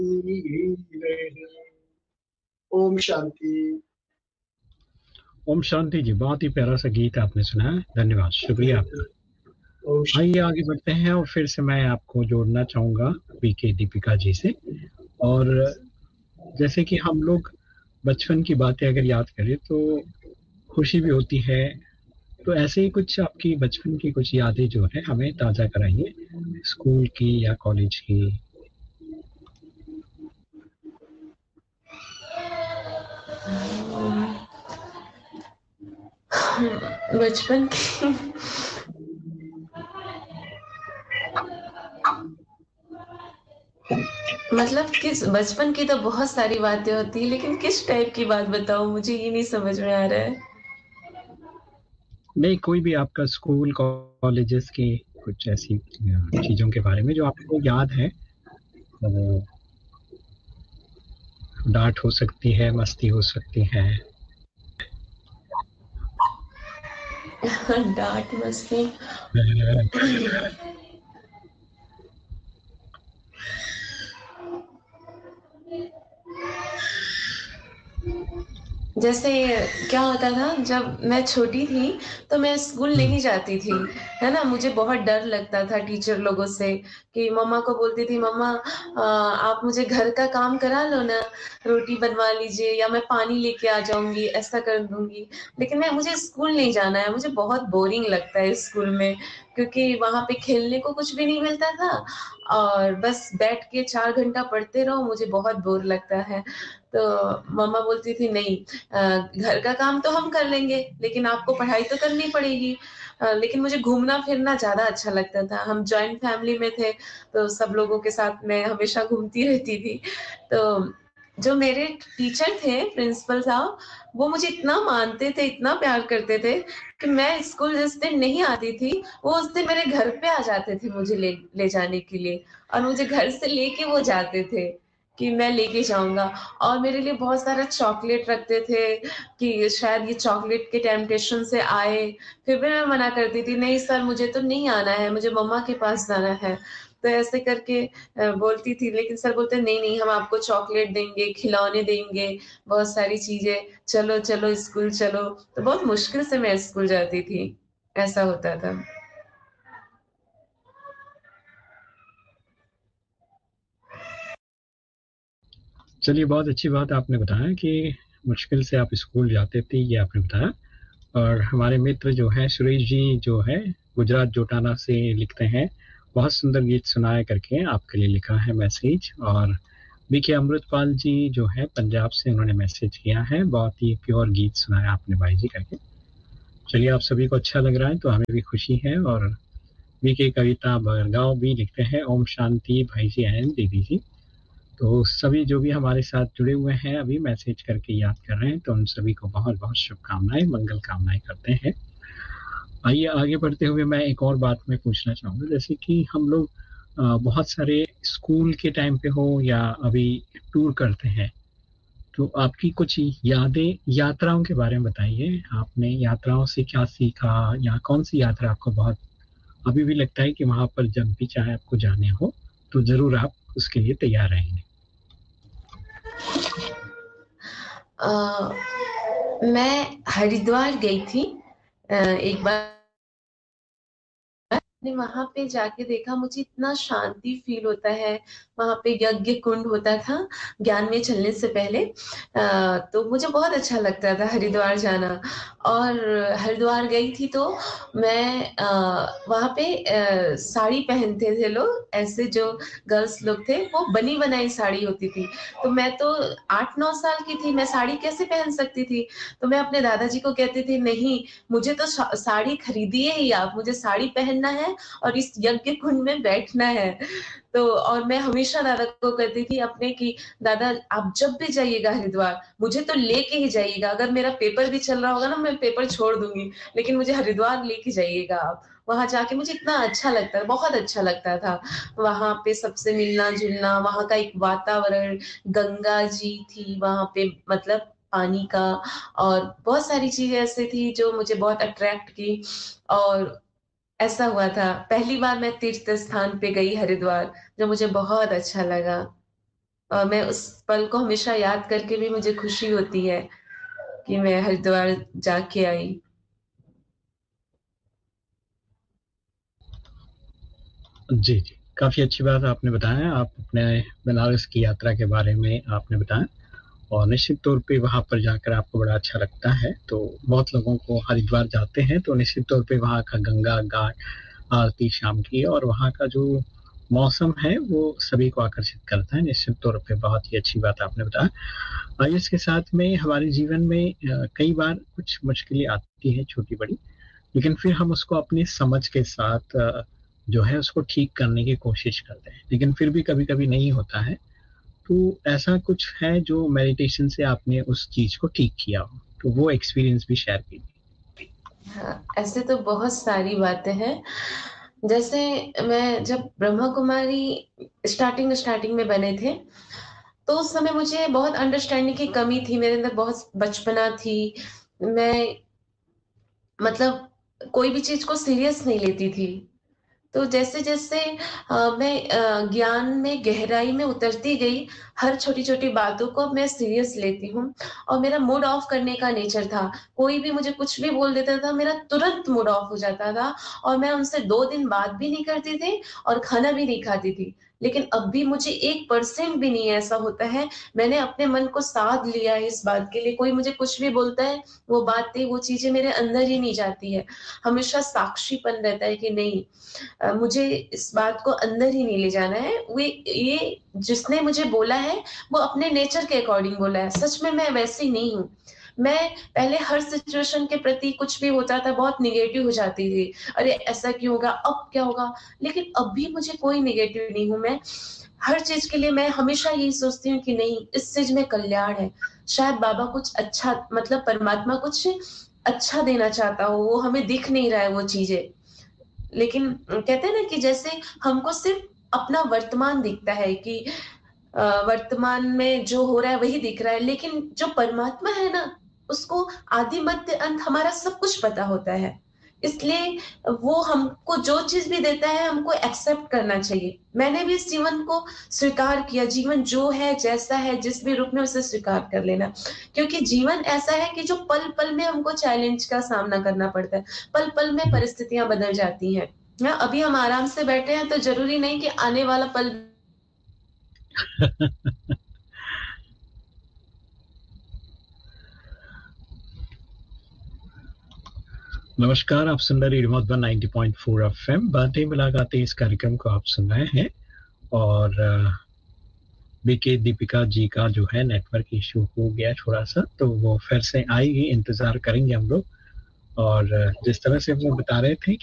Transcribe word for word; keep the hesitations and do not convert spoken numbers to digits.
ओम शांति। ओम शांति जी, बहुत ही प्यारा सा गीत आपने सुनाया, धन्यवाद, शुक्रिया आपका। ओम आइए शांति। आगे बढ़ते हैं और फिर से मैं आपको जोड़ना चाहूँगा वीके दीपिका जी से। और जैसे कि हम लोग बचपन की बातें अगर याद करें तो खुशी भी होती है, तो ऐसे ही कुछ आपकी बचपन की कुछ यादें जो है हमें ताज़ा कराइए, स्कूल की या कॉलेज की। बचपन की मतलब किस बचपन की तो बहुत सारी बातें होती है, लेकिन किस टाइप की बात बताऊं, मुझे ये नहीं समझ में आ रहा है। नहीं, कोई भी आपका स्कूल कॉलेजेस की कुछ ऐसी चीजों के बारे में जो आपको याद है। तो डांट हो सकती है, मस्ती हो सकती है। डांट मस्ती जैसे क्या होता था जब मैं छोटी थी, तो मैं स्कूल नहीं जाती थी, है ना? मुझे बहुत डर लगता था टीचर लोगों से कि मम्मा को बोलती थी, "मम्मा अ, आप मुझे घर का काम करा लो ना, रोटी बनवा लीजिए या मैं पानी लेके आ जाऊँगी, ऐसा कर दूँगी।" लेकिन मैं मुझे स्कूल नहीं जाना है, मुझे बहुत बोरिंग लगता है स्कूल में, क्योंकि वहाँ पे खेलने को कुछ भी नहीं मिलता था और बस बैठ के चार घंटा पढ़ते रहो, मुझे बहुत बोर लगता है। तो मम्मा बोलती थी, "नहीं अ, घर का काम तो हम कर लेंगे, लेकिन आपको पढ़ाई तो करनी पड़ेगी।" अ, लेकिन मुझे घूमना-फिरना ज़्यादा अच्छा लगता था। हम जॉइंट फैमिली में थे, तो सब लोगों के साथ मैं हमेशा घूमती रहती थी। तो जो मेरे टीचर थे, प्रिंसिपल साहब, वो मुझे इतना मानते थे, इतना प्यार करते थे कि मैं स्कूल जिस दिन नहीं आती थी, वो उस दिन मेरे घर पे आ जाते थे मुझे ले ले जाने के लिए और मुझे घर से लेके वो जाते थे कि मैं लेके जाऊँगा और मेरे लिए बहुत सारा चॉकलेट रखते थे कि शायद ये चॉकलेट के टेम्पटेशन से आए। फिर भी मैं मना करती थी, "नहीं सर, मुझे तो नहीं आना है, मुझे मम्मा के पास जाना है।" तो ऐसे करके अ, बोलती थी, लेकिन सर बोलते, "नहीं, नहीं, हम आपको चॉकलेट देंगे, खिलौने देंगे, बहुत सारी चीज़ें, चलो, चलो स्कूल चलो।" तो बहुत मुश्किल से मैं स्कूल जाती थी, ऐसा होता था। चलिए, बहुत अच्छी बात आपने बताया कि मुश्किल से आप स्कूल जाते थे, ये आपने बताया। और हमारे मित्र जो हैं सुरेश जी जो है गुजरात जोटाना से लिखते हैं, बहुत सुंदर गीत सुनाया करके आपके लिए लिखा है मैसेज। और बीके अमृतपाल जी जो है पंजाब से, उन्होंने मैसेज किया है, बहुत ही प्योर गीत सुनाया आपने भाई जी करके। चलिए, आप सभी को अच्छा लग रहा है तो हमें भी खुशी है। और बीके कविता बरगांव भी लिखते हैं, ओम शांति भाई जी एंड दीदी जी। तो सभी जो भी हमारे साथ जुड़े हुए हैं, अभी मैसेज करके याद कर रहे हैं, तो उन सभी को बहुत बहुत शुभकामनाएं, मंगल कामनाएं करते हैं। आइए आगे बढ़ते हुए मैं एक और बात में पूछना चाहूँगा, जैसे कि हम लोग अ, बहुत सारे स्कूल के टाइम पे हो या अभी टूर करते हैं, तो आपकी कुछ यादें यात्राओं के बारे में बताइए। आपने यात्राओं से क्या सीखा या कौन सी यात्रा आपको बहुत अभी भी लगता है कि वहाँ पर जब भी चाहे आपको जाने हो तो ज़रूर आप उसके लिए तैयार रहेंगे? अ, मैं हरिद्वार गई थी अ, एक बार ने वहाँ पे जाके देखा, मुझे इतना शांति फ़ील होता है, वहाँ पे यज्ञ कुंड होता था, ज्ञान में चलने से पहले। अ, तो मुझे बहुत अच्छा लगता था हरिद्वार जाना और हरिद्वार गई थी तो मैं अ, वहाँ पे अ, साड़ी पहनते थे लोग, ऐसे जो गर्ल्स लोग थे, वो बनी-बनाई साड़ी होती थी। तो मैं तो आठ नौ साल की थी, मैं साड़ी कैसे पहन सकती थी? तो मैं अपने दादाजी को कहती थी, "नहीं, मुझे तो सा साड़ी खरीदिए ही आप, मुझे साड़ी पहनना है और इस यज्ञ कुंड में बैठना है।" तो और मैं हमेशा दादा को कहती थी अपने कि दादा आप जब भी जाइएगा हरिद्वार, मुझे तो लेके ही जाइएगा। अगर मेरा पेपर भी चल रहा होगा ना, मैं पेपर छोड़ दूँगी, लेकिन मुझे हरिद्वार लेके जाइएगा आप। वहाँ जाके मुझे इतना अच्छा लगता है, बहुत अच्छा लगता था। वहाँ पे सबसे मिलना-जुलना, वहाँ का एक वातावरण, गंगा जी थी वहाँ पे मतलब पानी का और बहुत सारी चीज़ें ऐसी थी जो मुझे बहुत अट्रैक्ट की और ऐसा हुआ था। पहली बार मैं तीर्थ स्थान पे गई हरिद्वार, जो मुझे बहुत अच्छा लगा। अ, मैं उस पल को हमेशा याद करके भी मुझे खुशी होती है कि मैं हरिद्वार जाके आई। जी, जी। काफ़ी अच्छी बात आपने बताया, आप अपने बनारस की यात्रा के बारे में आपने बताया और निश्चित तौर पे वहाँ पर जाकर आपको बड़ा अच्छा लगता है। तो बहुत लोगों को हरिद्वार जाते हैं तो निश्चित तौर पे वहाँ का गंगा घाट, आरती शाम की और वहाँ का जो मौसम है वो सभी को आकर्षित करता है। निश्चित तौर पे बहुत ही अच्छी बात आपने बताया। और इसके साथ में हमारे जीवन में अ, कई बार कुछ मुश्किलें आती हैं छोटी-बड़ी, लेकिन फिर हम उसको अपनी समझ के साथ अ, जो है उसको ठीक करने की कोशिश करते हैं। लेकिन फिर भी कभी-कभी नहीं होता है। तो ऐसा कुछ है जो मेडिटेशन से आपने उस चीज़ को ठीक किया हो? तो वो एक्सपीरियंस भी शेयर कीजिए। हाँ, ऐसे तो बहुत सारी बातें हैं। जैसे मैं जब ब्रह्मा कुमारी स्टार्टिंग स्टार्टिंग में बने थे, तो उस समय मुझे बहुत अंडरस्टैंडिंग की कमी थी, मेरे अंदर बहुत बचपना थी। मैं मतलब कोई भी चीज़ को सीरियस नहीं लेती थी। तो जैसे-जैसे अ, मैं अ, ज्ञान में गहराई में उतरती गई, हर छोटी-छोटी बातों को अब मैं सीरियस लेती हूँ और मेरा मूड ऑफ करने का नेचर था। कोई भी मुझे कुछ भी बोल देता था, मेरा तुरंत मूड ऑफ हो जाता था और मैं उनसे दो दिन बात भी नहीं करती थी और खाना भी नहीं खाती थी। लेकिन अब भी मुझे वन परसेंट भी नहीं ऐसा होता है। मैंने अपने मन को साध लिया है इस बात के लिए, कोई मुझे कुछ भी बोलता है, वो बातें, वो चीज़ें मेरे अंदर ही नहीं जाती है। हमेशा साक्षीपन रहता है कि नहीं अ, मुझे इस बात को अंदर ही नहीं ले जाना है। वे ये जिसने मुझे बोला है, वो अपने नेचर के अकॉर्डिंग बोला है। सच में मैं वैसी नहीं हूँ। मैं पहले हर सिचुएशन के प्रति कुछ भी होता था, बहुत नेगेटिव हो जाती थी। अरे! ऐसा क्यों होगा? अब क्या होगा? लेकिन अब भी मुझे कोई नेगेटिव नहीं हूँ मैं। हर चीज़ के लिए मैं हमेशा यही सोचती हूँ कि नहीं, इस चीज़ में कल्याण है। शायद बाबा कुछ अच्छा मतलब परमात्मा कुछ अच्छा देना चाहता हो, वो हमें दिख नहीं रहा है वो चीज़ें। लेकिन कहते हैं ना कि जैसे हमको सिर्फ़ अपना वर्तमान दिखता है कि अ, वर्तमान में जो हो रहा है वही दिख रहा है, लेकिन जो परमात्मा है ना, उसको आदि मध्य अंत हमारा सब कुछ पता होता है। इसलिए वो हमको जो चीज़ भी देता है, हमको एक्सेप्ट करना चाहिए। मैंने भी इस जीवन को स्वीकार किया, जीवन जो है, जैसा है, जिस भी रूप में उसे स्वीकार कर लेना। क्योंकि जीवन ऐसा है कि जो पल-पल में हमको चैलेंज का सामना करना पड़ता है। पल-पल में हुँ। परिस्थितियाँ बदल जाती हैं। हाँ, अभी हम आराम से बैठे हैं तो ज़रूरी नहीं कि आने वाला पल नमस्कार, आप सुन रहे हैं radio Madhuban ninety point four FM बातें मुलाकातें इस कार्यक्रम को आप सुन रहे हैं और अ, देखिए दीपिका जी का जो है नेटवर्क इश्यू हो गया थोड़ा-सा, तो वो फिर से आएगी, इंतज़ार करेंगे हम लोग और अ, जिस तरह से वो बता रहे थे